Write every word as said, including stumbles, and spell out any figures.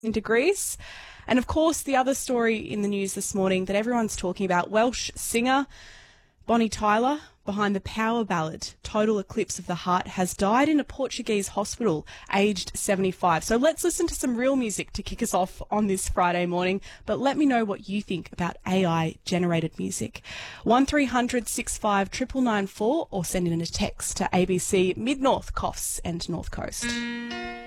into Greece. And of course, the other story in the news this morning that everyone's talking about, Welsh singer Bonnie Tyler, behind the power ballad Total Eclipse of the Heart, has died in a Portuguese hospital, aged seventy-five. So let's listen to some real music to kick us off on this Friday morning. But let me know what you think about A I-generated music. one three hundred six five nine nine nine four or send in a text to A B C Mid-North, Coffs and North Coast.